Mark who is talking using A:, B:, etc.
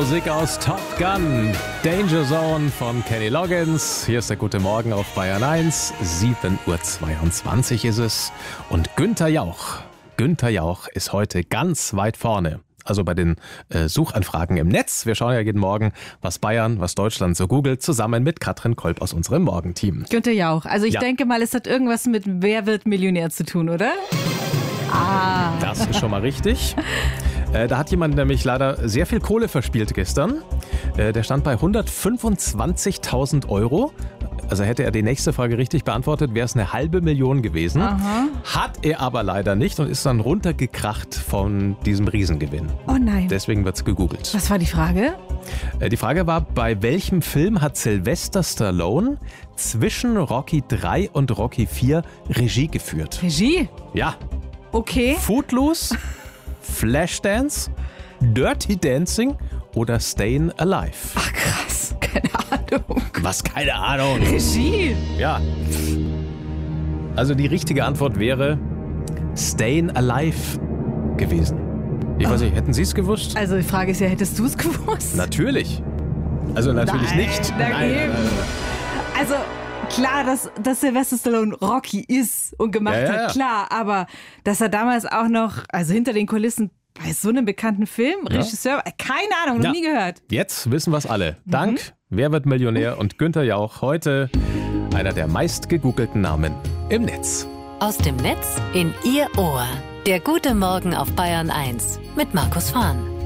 A: Musik aus Top Gun, Danger Zone von Kenny Loggins. Hier ist der Gute Morgen auf Bayern 1. 7:22 Uhr ist es. Und Günther Jauch ist heute ganz weit vorne. Also bei den Suchanfragen im Netz. Wir schauen ja jeden Morgen, was Bayern, was Deutschland so googelt, zusammen mit Katrin Kolb aus unserem Morgenteam.
B: Günther Jauch. Also ich denke mal, es hat irgendwas mit Wer wird Millionär zu tun, oder?
A: Das ist schon mal richtig. Da hat jemand nämlich leider sehr viel Kohle verspielt gestern. Der stand bei 125.000 Euro. Also hätte er die nächste Frage richtig beantwortet, wäre es eine halbe Million gewesen.
B: Aha.
A: Hat er aber leider nicht und ist dann runtergekracht von diesem Riesengewinn.
B: Oh nein.
A: Deswegen wird es gegoogelt.
B: Was war die Frage?
A: Die Frage war, bei welchem Film hat Sylvester Stallone zwischen Rocky 3 und Rocky 4 Regie geführt?
B: Regie?
A: Ja.
B: Okay.
A: Footloose, Flashdance, Dirty Dancing oder Stayin' Alive?
B: Ach krass, keine Ahnung.
A: Was, keine Ahnung?
B: Regie?
A: Ja. Also die richtige Antwort wäre Stayin' Alive gewesen. Ich weiß nicht, hätten Sie es gewusst?
B: Also die Frage ist ja, hättest du es gewusst?
A: Natürlich. Also natürlich nicht.
B: Nein. Also klar, dass Sylvester Stallone Rocky ist und gemacht hat, klar. Aber dass er damals auch noch, also hinter den Kulissen bei so einem bekannten Film, Regisseur, keine Ahnung, noch nie gehört.
A: Jetzt wissen wir es alle. Dank Wer wird Millionär und Günther Jauch heute einer der meist gegoogelten Namen im Netz.
C: Aus dem Netz in Ihr Ohr. Der Gute Morgen auf Bayern 1 mit Markus Fahn.